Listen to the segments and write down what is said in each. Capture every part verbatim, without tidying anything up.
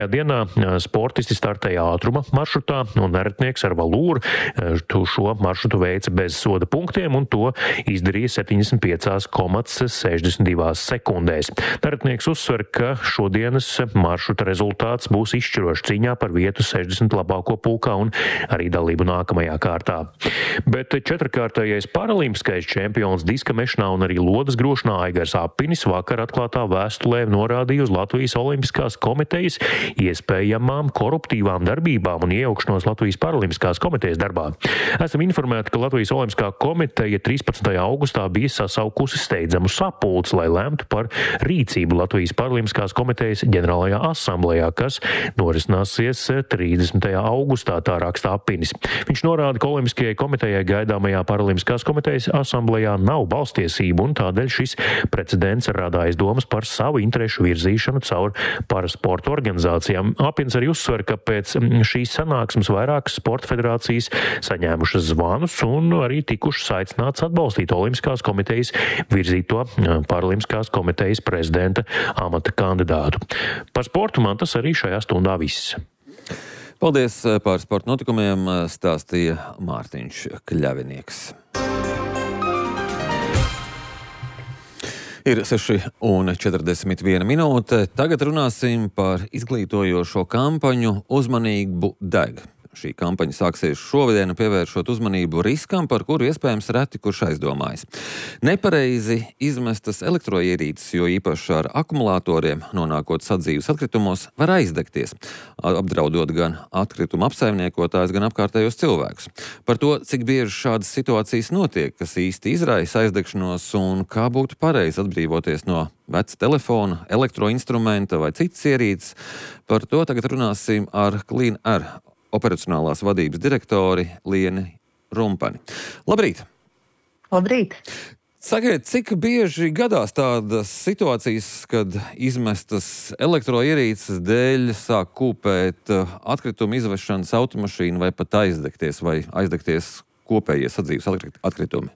Dienā sportisti startēja ātruma maršrutā, un neretnieks ar valūru šo maršrutu veica bez soda punktiem, un to izdarīja septiņdesmit piecas komats sešdesmit divas sekundēs. Neretnieks uzsver, ka šodienas maršruta rezultāts būs izšķirošs cīņā par vietu sešdesmit labāko pulkā un arī dalību nākamajā kārtā. Bet četrkārtējais paralimpiskais čempions diska mešanā un arī lodas grošanā Aigars Apinis vakar atklātā vēstulē norādīja uz Latvijas Olimpiskās komitejas iespējamām koruptīvām darbībām un iejaukšanos Latvijas Paralimpiskās komitejas darbā. Esam informēti, ka Latvijas Olimpiskā komiteja trīspadsmitajā augustā bija sasaukusi steidzamu sapulci, lai lemtu par rīcību Latvijas Paralimpiskās komitejas ģenerālajā asamblējā, kas norisināsies trīsdesmitajā augustā, tā raksta Apinis. Viņš norāda, ka Olimpiskajai komitejai gaidāmajā Paralimpiskās komitejas asamblējā nav balstiesību, un tādēļ šis precedents rada aizdomas par savu interešu virzīšanu caur parasporta organizāciju. Apins arī uzsver, ka pēc šīs sanāksmes vairākas sporta federācijas saņēmušas zvanus un arī tikušas aicināts atbalstīt Olimpiskās komitejas virzīto Paralimpiskās komitejas prezidenta amata kandidātu. Par sportu man tas arī šajā stundā viss. Paldies par sporta notikumiem, stāstīja Mārtiņš Kļavinieks. Ir seši un četrdesmit viena minūte. Tagad runāsim par izglītojošo kampaņu Uzmanību deg. Šī kampaņa sāksies šovadien, pievēršot uzmanību riskam, par kuru iespējams reti kurš aizdomājas. Nepareizi izmestas elektroierīces, jo īpaši ar akumulatoriem, nonākot sadzīves atkritumos, var aizdegties, apdraudot gan atkritumu apsaimniekotājus, gan apkārtējos cilvēkus. Par to, cik bieži šādas situācijas notiek, kas īsti izraisa aizdegšanos un kā būtu pareizi atbrīvoties no veca telefona, elektroinstrumenta vai citas ierīces, par to tagad runāsim ar Clean Air operacionālās vadības direktori Lieni Rumpani. Labrīt! Labrīt! Sakiet, cik bieži gadās tādas situācijas, kad izmestas elektroierīces dēļ sāk kūpēt atkritumu izvešanas automašīnu vai pat aizdegties, vai aizdegties kopējie sadzīves atkritumi?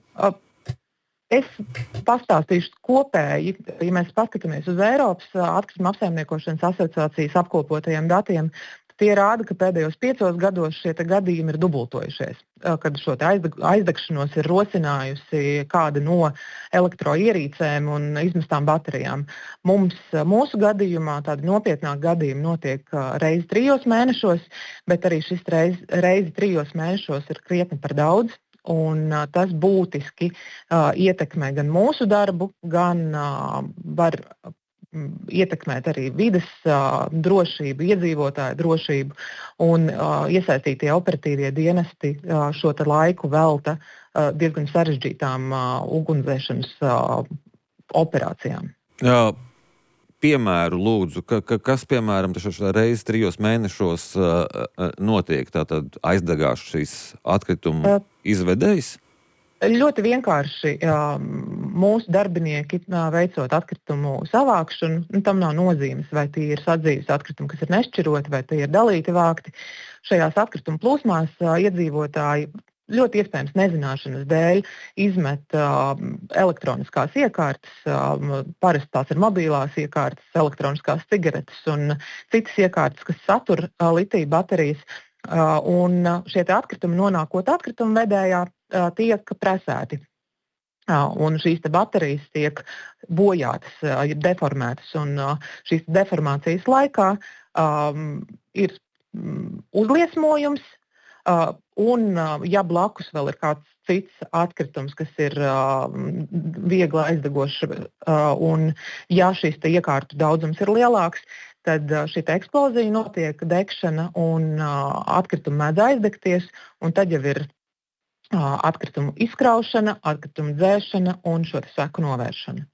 Es pastāstīšu kopēji, ja mēs paskatāmies uz Eiropas atkrituma apsaimniekošanas asociācijas apkopotajiem datiem, tie rāda, ka pēdējos piecos gados šie gadījumi ir dubultojušies, kad šo aizdegšanos ir rosinājusi kāda no elektroierīcēm un izmestām baterijām. Mums, mūsu gadījumā, tādi nopietnāki gadījumi notiek reizi trijos mēnešos, bet arī šis reizi, reizi trijos mēnešos ir krietni par daudz. Un uh, tas būtiski uh, ietekmē gan mūsu darbu, gan uh, var ietekmēt arī vides uh, drošību, iedzīvotāju drošību, un uh, iesaistītie operatīvie dienesti uh, šo te laiku velta uh, diezgan sarežģītām uh, ugunsdzēšanas uh, operācijām. Jā. Piemēru lūdzu, ka, ka, kas, piemēram, reizi trijos mēnešos uh, notiek, tātad aizdegās šīs atkritumu uh, izvedējs? Ļoti vienkārši mūsu darbinieki veicot atkritumu savākšanu, tam nav nozīmes, vai tie ir sadzīves atkritumi, kas ir nešķiroti, vai tie ir dalīti vākti. Šajās atkritumu plūsmās iedzīvotāji ļoti iespējams nezināšanas dēļ izmet uh, elektroniskās iekārtas, uh, parasti tās ir mobilās iekārtas, elektroniskās cigaretes un citas iekārtas, kas satur uh, litija baterijas, uh, un šie atkritumi nonākot atkritumu vedējā uh, tiek presēti. Uh, un šīs te baterijas tiek bojātas, uh, ir deformētas, un uh, šīs deformācijas laikā um, ir um, uzliesmojums, Uh, un, uh, ja blakus vēl ir kāds cits atkritums, kas ir uh, viegli aizdegošs, uh, un ja šis te iekārtu daudzums ir lielāks, tad uh, šī eksplozija notiek, degšana, un uh, atkritumi mēdz aizdegties, un tad jau ir uh, atkritumu izkraušana, atkritumu dzēšana un šo te seku novēršana.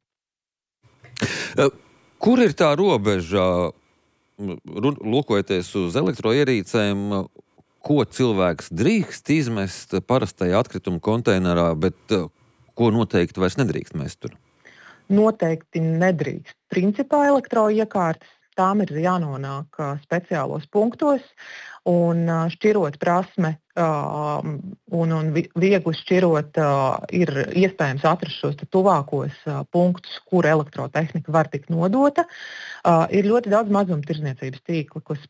Kur ir tā robeža, lūkojoties uz elektroierīcēm, ko cilvēks drīkst izmest parastajā atkritumu konteinerā, bet ko noteikti vairs nedrīkst mest tur? Noteikti nedrīkst. Principā elektroiekārtas, tām ir jānonāk speciālos punktos, un šķirot prasme un, un viegli šķirot ir iespējams atrast šos tuvākos punktus, kur elektrotehnika var tikt nodota. Ir ļoti daudz mazumtirdzniecības tīkli, kas